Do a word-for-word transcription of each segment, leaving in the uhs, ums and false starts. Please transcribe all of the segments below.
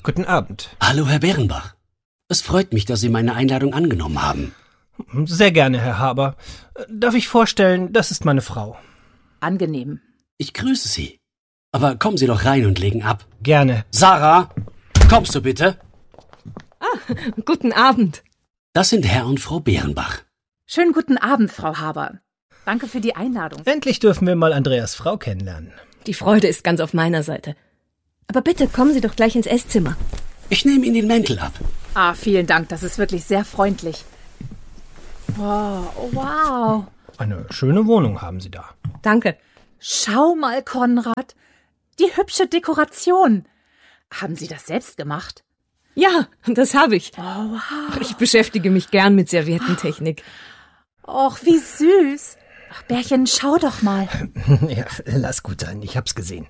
Guten Abend. Hallo, Herr Bärenbach. Es freut mich, dass Sie meine Einladung angenommen haben. Sehr gerne, Herr Haber. Darf ich vorstellen, das ist meine Frau. Angenehm. Ich grüße Sie. Aber kommen Sie doch rein und legen ab. Gerne. Sarah, kommst du bitte? Ah, guten Abend. Das sind Herr und Frau Bärenbach. Schönen guten Abend, Frau Haber. Danke für die Einladung. Endlich dürfen wir mal Andreas Frau kennenlernen. Die Freude ist ganz auf meiner Seite. Aber bitte, kommen Sie doch gleich ins Esszimmer. Ich nehme Ihnen den Mäntel ab. Ah, vielen Dank, das ist wirklich sehr freundlich. Wow, wow. Eine schöne Wohnung haben Sie da. Danke. Schau mal, Konrad. Die hübsche Dekoration. Haben Sie das selbst gemacht? Ja, das habe ich. Oh, wow. Ich beschäftige mich gern mit Serviettentechnik. Och, wie süß. Ach, Bärchen, schau doch mal. Ja, lass gut sein, ich hab's gesehen.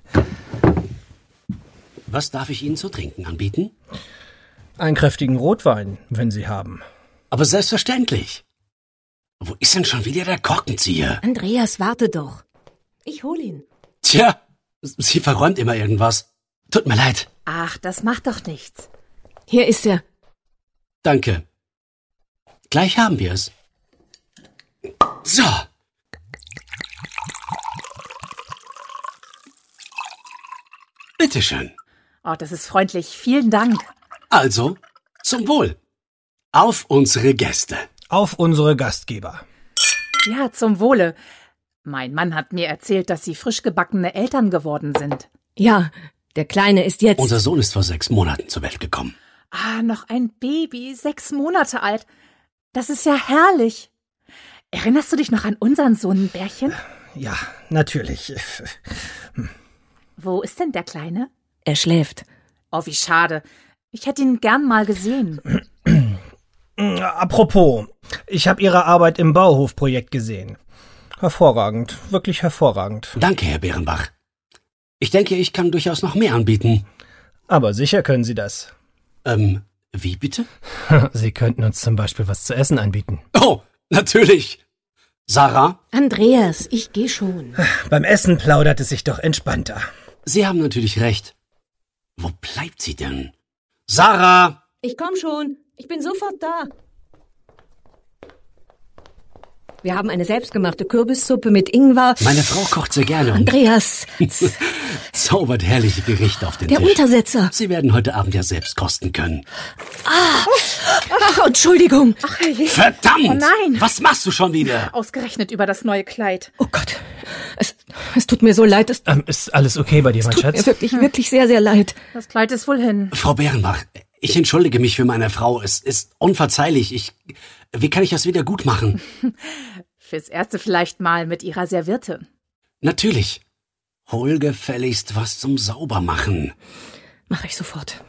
Was darf ich Ihnen zu trinken anbieten? Einen kräftigen Rotwein, wenn Sie haben. Aber selbstverständlich. Wo ist denn schon wieder der Korkenzieher? Andreas, warte doch. Ich hol ihn. Tja, sie verräumt immer irgendwas. Tut mir leid. Ach, das macht doch nichts. Hier ist er. Danke. Gleich haben wir es. So. Bitteschön. Oh, das ist freundlich. Vielen Dank. Also, zum Wohl. Auf unsere Gäste. Auf unsere Gastgeber. Ja, zum Wohle. Mein Mann hat mir erzählt, dass Sie frisch gebackene Eltern geworden sind. Ja, der Kleine ist jetzt... Unser Sohn ist vor sechs Monaten zur Welt gekommen. Ah, noch ein Baby, sechs Monate alt. Das ist ja herrlich. Erinnerst du dich noch an unseren Sohn, Bärchen? Ja, natürlich. Wo ist denn der Kleine? Er schläft. Oh, wie schade. Ich hätte ihn gern mal gesehen. Apropos, ich habe Ihre Arbeit im Bauhofprojekt gesehen. Hervorragend, wirklich hervorragend. Danke, Herr Bärenbach. Ich denke, ich kann durchaus noch mehr anbieten. Aber sicher können Sie das. Ähm, wie bitte? Sie könnten uns zum Beispiel was zu essen anbieten. Oh, natürlich. Sarah? Andreas, ich geh schon. Beim Essen plaudert es sich doch entspannter. Sie haben natürlich recht. Wo bleibt sie denn? Sarah! Ich komm schon. Ich bin sofort da. Wir haben eine selbstgemachte Kürbissuppe mit Ingwer. Meine Frau kocht sehr gerne. Andreas. Zaubert herrliche Gerichte auf den Der Tisch. Untersetzer. Sie werden heute Abend ja selbst kosten können. Ah, ach, Entschuldigung. Ach, je. Verdammt! Oh nein! Was machst du schon wieder? Ausgerechnet über das neue Kleid. Oh Gott. Es, es tut mir so leid. Es Ähm, ist alles okay bei dir, mein tut Schatz? mir wirklich, wirklich sehr, sehr leid. Das Kleid ist wohl hin. Frau Bärenbach, ich entschuldige mich für meine Frau. Es ist unverzeihlich. Ich, wie kann ich das wieder gut machen? Fürs Erste vielleicht mal mit Ihrer Serviette. Natürlich. Hol gefälligst was zum Saubermachen. Mach ich sofort.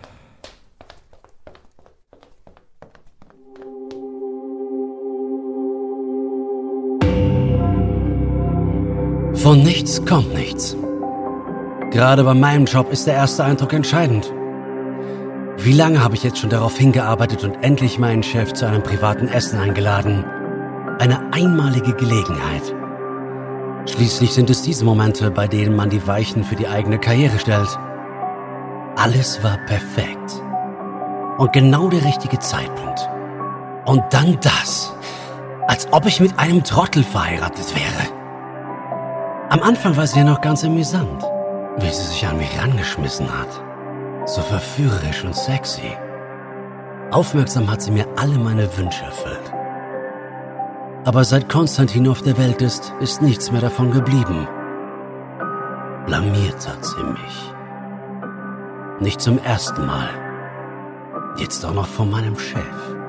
Von nichts kommt nichts. Gerade bei meinem Job ist der erste Eindruck entscheidend. Wie lange habe ich jetzt schon darauf hingearbeitet und endlich meinen Chef zu einem privaten Essen eingeladen? Eine einmalige Gelegenheit. Schließlich sind es diese Momente, bei denen man die Weichen für die eigene Karriere stellt. Alles war perfekt. Und genau der richtige Zeitpunkt. Und dann das. Als ob ich mit einem Trottel verheiratet wäre. Am Anfang war sie ja noch ganz amüsant, wie sie sich an mich rangeschmissen hat. So verführerisch und sexy. Aufmerksam hat sie mir alle meine Wünsche erfüllt. Aber seit Konstantin auf der Welt ist, ist nichts mehr davon geblieben. Blamiert hat sie mich. Nicht zum ersten Mal. Jetzt auch noch von meinem Chef.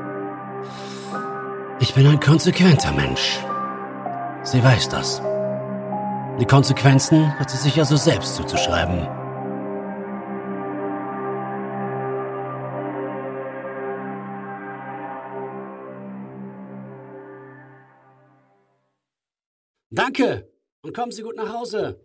Ich bin ein konsequenter Mensch. Sie weiß das. Die Konsequenzen hat sie sich also selbst zuzuschreiben. Danke und kommen Sie gut nach Hause.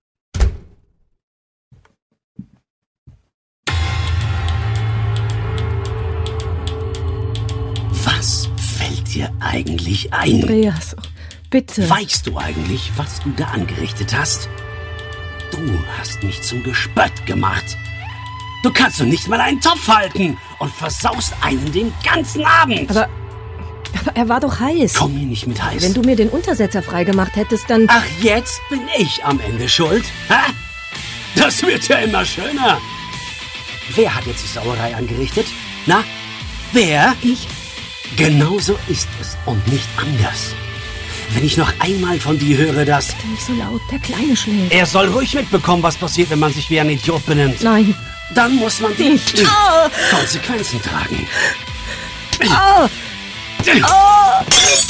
Was fällt dir eigentlich ein? Andreas, bitte. Weißt du eigentlich, was du da angerichtet hast? Du hast mich zum Gespött gemacht. Du kannst doch nicht mal einen Topf halten und versaust einen den ganzen Abend. Aber, aber er war doch heiß. Komm mir nicht mit heiß. Wenn du mir den Untersetzer freigemacht hättest, dann... Ach, jetzt bin ich am Ende schuld? Hä? Das wird ja immer schöner. Wer hat jetzt die Sauerei angerichtet? Na, wer? Ich. Genauso ist es und nicht anders. Wenn ich noch einmal von dir höre, dass... Bitte nicht so laut, der Kleine schläft. Er soll ruhig mitbekommen, was passiert, wenn man sich wie ein Idiot benimmt. Nein. Dann muss man die Nicht. Konsequenzen tragen. Oh. Oh.